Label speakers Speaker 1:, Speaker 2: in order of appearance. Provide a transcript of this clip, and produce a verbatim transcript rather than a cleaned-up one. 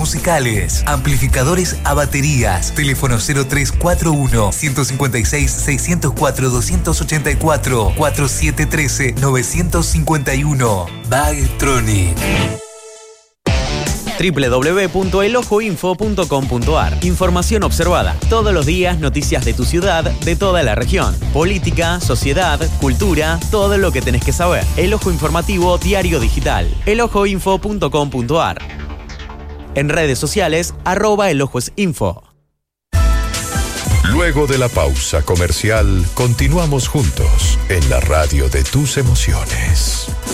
Speaker 1: musicales, amplificadores a baterías. Teléfono cero tres cuatro uno, ciento cincuenta y seis, seiscientos cuatro, doscientos ochenta y cuatro, cuatro siete uno tres, nueve cinco uno. Bagtronic.
Speaker 2: doble u doble u doble u punto el ojo info punto com punto a r. Información observada. Todos los días noticias de tu ciudad, de toda la región. Política, sociedad, cultura, todo lo que tenés que saber. El Ojo Informativo Diario Digital. el ojo info punto com punto a r. En redes sociales, arroba elojosinfo.
Speaker 3: Luego de la pausa comercial, continuamos juntos en la radio de tus emociones.